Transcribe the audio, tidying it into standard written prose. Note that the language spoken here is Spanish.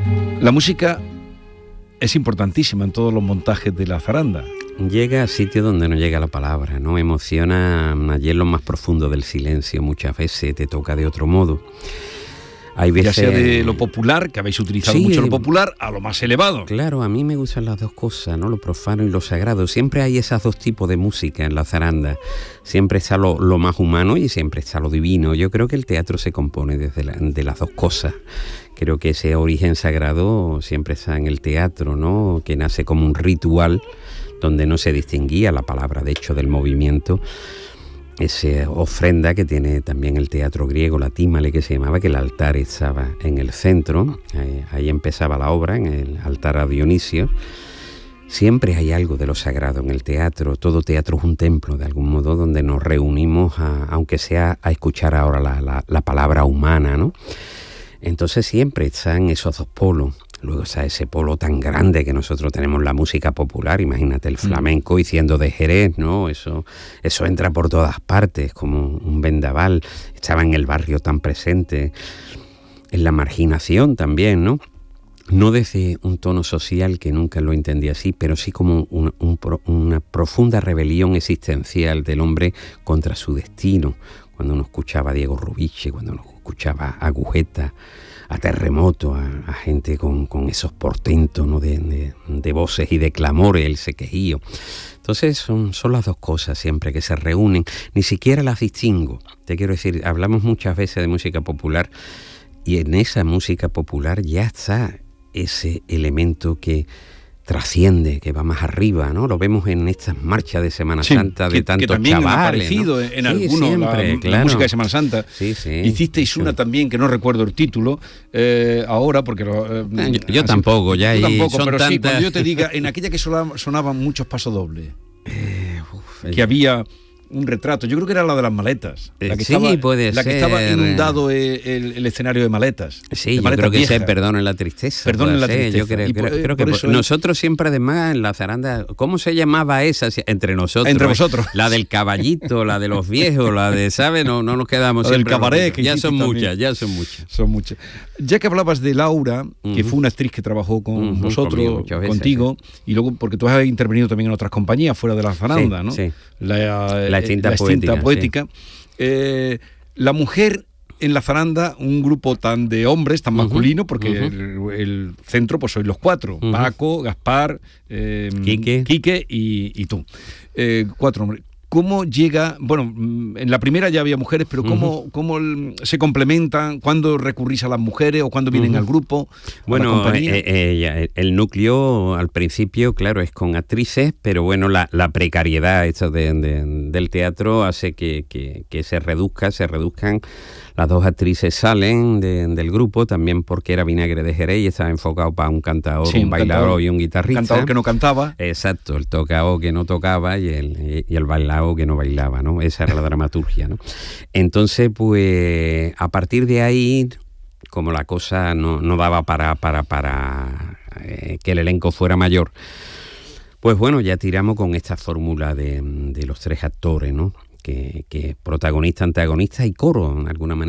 La música es importantísima en todos los montajes de la zaranda. Llega a sitios donde no llega la palabra, ¿no? Emociona allí en lo más profundo del silencio, muchas veces te toca de otro modo. Hay veces... Ya sea de lo popular, que habéis utilizado mucho lo popular, a lo más elevado. Claro, a mí me gustan las dos cosas, ¿no? Lo profano y lo sagrado. Siempre hay esos dos tipos de música en la zaranda. Siempre está lo más humano y siempre está lo divino. Yo creo que el teatro se compone de las dos cosas. Creo que ese origen sagrado siempre está en el teatro, ¿no? Que nace como un ritual donde no se distinguía la palabra, de hecho, del movimiento. Esa ofrenda que tiene también el teatro griego, la tímale que se llamaba, que el altar estaba en el centro, ahí empezaba la obra, en el altar a Dionisio. Siempre hay algo de lo sagrado en el teatro, todo teatro es un templo de algún modo donde nos reunimos, aunque sea a escuchar ahora la palabra humana, ¿no? Entonces siempre están esos dos polos. Luego está ese polo tan grande que nosotros tenemos, la música popular, imagínate el flamenco y siendo de Jerez, ¿no? Eso entra por todas partes como un vendaval, estaba en el barrio tan presente, en la marginación también, ¿no? No desde un tono social, que nunca lo entendí así, pero sí como una profunda rebelión existencial del hombre contra su destino. Cuando uno escuchaba a Diego Rubiche, cuando uno escuchaba a Agujeta, a Terremoto, a gente con esos portentos, ¿no? de voces y de clamores, el sequejío. Entonces son las dos cosas siempre que se reúnen, ni siquiera las distingo. Te quiero decir, hablamos muchas veces de música popular y en esa música popular ya está ese elemento que trasciende, que va más arriba, ¿no? Lo vemos en estas marchas de Semana Santa de tantos chavales. Que también ha aparecido, ¿no? En algunos, siempre, la música de Semana Santa. Sí. Hicisteis una también, que no recuerdo el título, ahora, porque... yo tampoco, ya hay... Tampoco, son pero tantas... sí, cuando yo te diga, en aquella que sonaban muchos pasodobles, que había... un retrato, yo creo que era la de las maletas, la que estaba inundado el escenario de maletas. Sí, yo creo que es Perdonen la tristeza. Perdonen la tristeza. Yo creo que nosotros siempre, además, en la zaranda, ¿cómo se llamaba esa? Entre nosotros. Entre vosotros. La del caballito, la de los viejos, la de, ¿sabes? No nos quedamos la siempre. El cabaret, que ya son muchas. Son muchas. Ya que hablabas de Laura, que fue una actriz que trabajó con vosotros, contigo, y luego, porque tú has intervenido también en otras compañías fuera de la zaranda, ¿no? Sí. La extinta poética. Sí. La mujer en la zaranda, un grupo tan de hombres, tan masculino, porque el centro pues sois los cuatro, Paco, Gaspar, Quique y tú. Cuatro hombres. ¿Cómo llega? Bueno, en la primera ya había mujeres, pero ¿cómo se complementan? ¿Cuándo recurrís a las mujeres o cuándo vienen al grupo? Bueno, el núcleo al principio, claro, es con actrices, pero bueno, la precariedad esto del teatro hace que se reduzcan. Las dos actrices salen del grupo, también porque era Vinagre de Jerez y estaba enfocado para un cantador, un bailador y un guitarrista. Un cantador que no cantaba. Exacto, el tocao que no tocaba y el bailador que no bailaba, ¿no? Esa era la dramaturgia, ¿no? Entonces, pues, a partir de ahí, como la cosa no daba para que el elenco fuera mayor, pues bueno, ya tiramos con esta fórmula de los tres actores, ¿no? Que protagonista, antagonista y coro, en alguna manera.